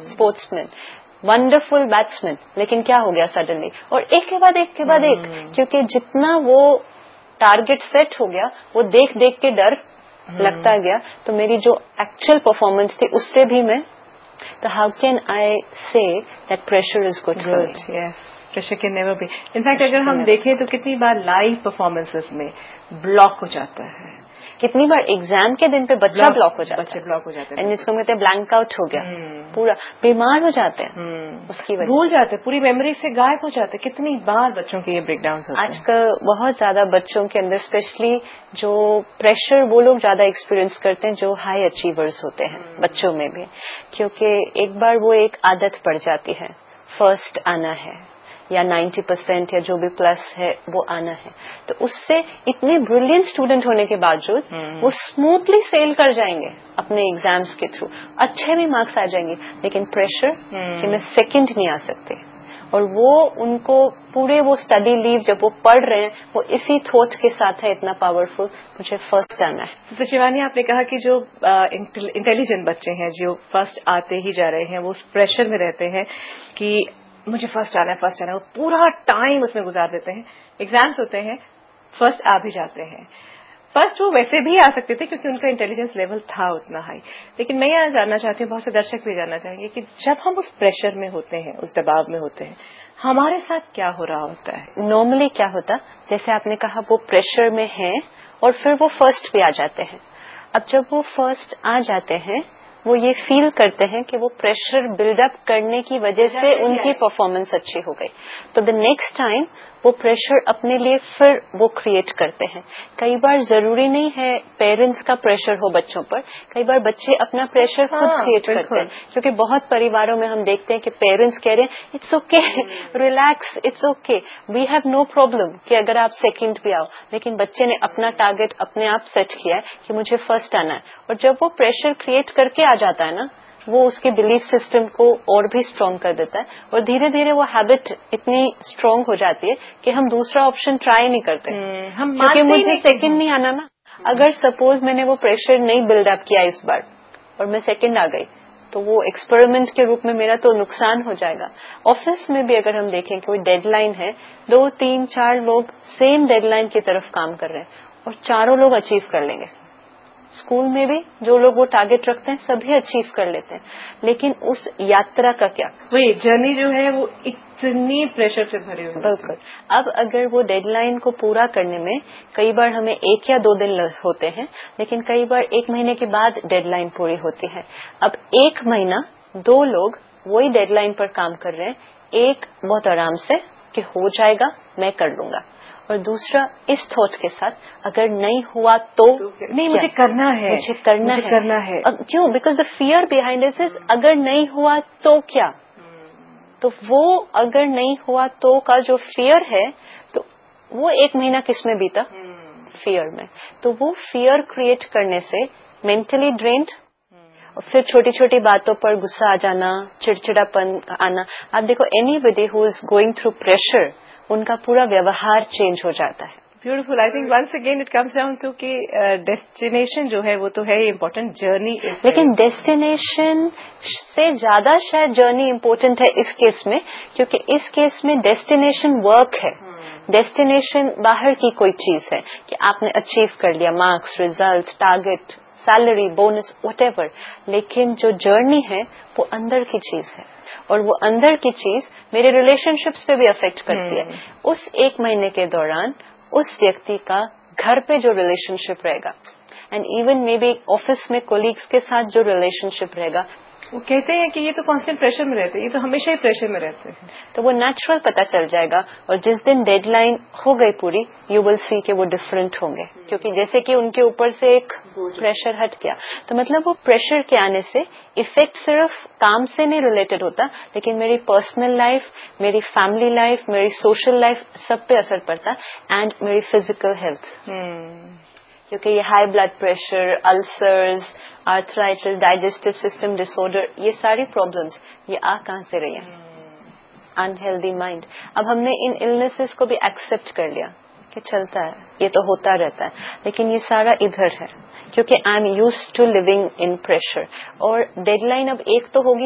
Sports مین, wonderful batsman, لیکن کیا ہو گیا سڈنلی, اور ایک کے بعد ایک کے بعد ایک, کیونکہ جتنا وہ ٹارگیٹ سیٹ ہو گیا وہ دیکھ دیکھ کے ڈر لگتا گیا, تو میری جو ایکچوئل پرفارمنس تھی اس سے بھی میں, تو ہاؤ کین آئی سے that pressure is good for me. Pressure can never be. In fact اگر ہم دیکھیں تو کتنی بار لائیو پرفارمنسز میں بلاک ہو جاتا ہے, کتنی بار ایگزام کے دن پہ بچہ بلاک ہو جاتا ہے, بلاک ہو جاتے ہیں, جس کو کہتے ہیں بلینک آؤٹ ہو گیا, پورا بیمار ہو جاتے ہیں, اس کی وجہ بھول جاتے ہیں, پوری میموری سے غائب ہو جاتے ہیں. کتنی بار بچوں کے یہ بریک ڈاؤن ہوتے ہیں آج کل بہت زیادہ بچوں کے اندر, اسپیشلی جو پریشر وہ لوگ زیادہ ایکسپیرئنس کرتے ہیں جو ہائی اچیورز ہوتے ہیں بچوں میں بھی, کیونکہ ایک بار وہ ایک عادت پڑ جاتی ہے, فرسٹ آنا ہے یا 90% یا جو بھی پلس ہے وہ آنا ہے, تو اس سے اتنے بریلینٹ اسٹوڈنٹ ہونے کے باوجود وہ اسموتھلی سیل کر جائیں گے اپنے ایگزامس کے تھرو, اچھے بھی مارکس آ جائیں گے, لیکن پریشر کہ میں سیکنڈ نہیں آ سکتے, اور وہ ان کو پورے وہ اسٹڈی لیو جب وہ پڑھ رہے ہیں وہ اسی تھوٹ کے ساتھ ہے اتنا پاورفل, مجھے فرسٹ آنا ہے. سسٹر شیوانی, آپ نے کہا کہ جو انٹیلیجنٹ بچے ہیں جو فرسٹ آتے ہی جا رہے ہیں وہ اس پریشر میں رہتے ہیں کہ مجھے فرسٹ آنا ہے, فرسٹ آنا ہے, وہ پورا ٹائم اس میں گزار دیتے ہیں. ایگزامس ہوتے ہیں, فرسٹ آ بھی جاتے ہیں. فرسٹ وہ ویسے بھی آ سکتے تھے کیونکہ ان کا انٹیلیجنس لیول تھا اتنا ہائی, لیکن میں یہ جاننا چاہتی ہوں, بہت سے درشک بھی جاننا چاہیں گے کہ جب ہم اس پریشر میں ہوتے ہیں, اس دباؤ میں ہوتے ہیں, ہمارے ساتھ کیا ہو رہا ہوتا ہے؟ نارملی کیا ہوتا, جیسے آپ نے کہا وہ پریشر میں ہیں اور پھر وہ فرسٹ پہ آ جاتے ہیں. اب جب وہ فرسٹ آ جاتے ہیں وہ یہ فیل کرتے ہیں کہ وہ پریشر بلڈ اپ کرنے کی وجہ سے ان کی پرفارمنس اچھی ہو گئی, تو دا نیکسٹ ٹائم وہ پریشر اپنے لیے پھر وہ کریٹ کرتے ہیں. کئی بار ضروری نہیں ہے پیرنٹس کا پریشر ہو بچوں پر, کئی بار بچے اپنا پریشر خود کریٹ کرتے ہیں, کیونکہ بہت پریواروں میں ہم دیکھتے ہیں کہ پیرنٹس کہہ رہے ہیں it's okay, relax, it's okay, we have no problem کہ اگر آپ سیکنڈ بھی آؤ, لیکن بچے نے اپنا ٹارگیٹ اپنے آپ سیٹ کیا ہے کہ مجھے فرسٹ آنا ہے, اور جب وہ پریشر کریٹ کر کے آ جاتا ہے نا, وہ اس کے بلیف سسٹم کو اور بھی اسٹرانگ کر دیتا ہے, اور دھیرے دھیرے وہ ہیبٹ اتنی اسٹرانگ ہو جاتی ہے کہ ہم دوسرا آپشن ٹرائی نہیں کرتے, کیونکہ مجھے سیکنڈ نہیں آنا نا. اگر سپوز میں نے وہ پریشر نہیں بلڈ اپ کیا اس بار اور میں سیکنڈ آ گئی, تو وہ ایکسپیریمنٹ کے روپ میں میرا تو نقصان ہو جائے گا. آفس میں بھی اگر ہم دیکھیں کہ کوئی ڈیڈ لائن ہے, 2 3 4 لوگ سیم ڈیڈ لائن کی طرف کام کر رہے ہیں اور چاروں لوگ اچیو کر لیں گے. اسکول میں بھی جو لوگ وہ ٹارگیٹ رکھتے ہیں سبھی اچیو کر لیتے ہیں, لیکن اس یاترا کا کیا, وہی جرنی جو ہے وہ اتنی پریشر سے بھری ہوئی. بالکل. اب اگر وہ ڈیڈ لائن کو پورا کرنے میں کئی بار ہمیں 1 یا 2 دن ہوتے ہیں, لیکن کئی بار 1 مہینے کے بعد ڈیڈ لائن پوری ہوتی ہے. اب 1 مہینہ 2 لوگ وہی ڈیڈ لائن پر کام کر رہے ہیں, ایک بہت آرام سے کہ ہو جائے گا میں کر لوں گا, اور دوسرا اس تھاٹ کے ساتھ اگر نہیں ہوا تو نہیں, مجھے کرنا ہے, مجھے کرنا ہے. کیوں؟ Because the fair behind this از اگر نہیں ہوا تو کیا, تو وہ اگر نہیں ہوا تو کا جو فیئر ہے, تو وہ 1 مہینہ کس میں بیتا, فیئر میں. تو وہ فیئر کریٹ کرنے سے مینٹلی ڈرینڈ, اور پھر چھوٹی چھوٹی باتوں پر غصہ آ جانا, چڑچڑا پن آنا. آپ دیکھو any body who is going through pressure, ان کا پورا ویوہار چینج ہو جاتا ہے. Beautiful. I think once again it comes down to کہ ڈیسٹینیشن جو ہے وہ تو ہے امپورٹنٹ, جرنی, لیکن ڈیسٹینیشن سے زیادہ شاید جرنی امپورٹنٹ ہے اس کیس میں, کیونکہ اس کیس میں ڈیسٹینیشن ورک ہے. ڈیسٹینیشن باہر کی کوئی چیز ہے کہ آپ نے اچیو کر لیا, marks, result, target, salary, bonus, what ever, لیکن جو جرنی ہے وہ اندر کی چیز ہے, اور وہ اندر کی چیز میرے ریلیشن شپس پہ بھی افیکٹ کرتی ہے. اس 1 مہینے کے دوران اس ویکتی کا گھر پہ جو ریلیشن شپ رہے گا, and even may be office میں کولیگس کے ساتھ جو ریلیشن شپ رہے گا, وہ کہتے ہیں کہ یہ تو کانسٹنٹ پریشر میں رہتے ہیں, یہ تو ہمیشہ ہی پریشر میں رہتے ہیں, تو وہ نیچرل پتہ چل جائے گا. اور جس دن ڈیڈ لائن ہو گئی پوری, یو ول سی کہ وہ ڈفرینٹ ہوں گے, کیونکہ جیسے کہ ان کے اوپر سے ایک پریشر ہٹ گیا. تو مطلب وہ پریشر کے آنے سے افیکٹ صرف کام سے نہیں ریلیٹڈ ہوتا, لیکن میری پرسنل لائف, میری فیملی لائف, میری سوشل لائف, سب پہ اثر پڑتا, اینڈ میری فزیکل ہیلتھ. کیونکہ یہ high blood pressure, ulcers, arthritis, digestive system ڈس آرڈر, یہ ساری پرابلمس یہ آ کہاں سے رہی ہیں, انہیلدی مائنڈ. اب ہم نے ان النیسز کو بھی ایکسپٹ کر لیا کہ چلتا ہے, یہ تو ہوتا رہتا ہے, لیکن یہ سارا ادھر ہے کیونکہ I am used to living in pressure. اور ڈیڈ لائن اب ایک تو ہوگی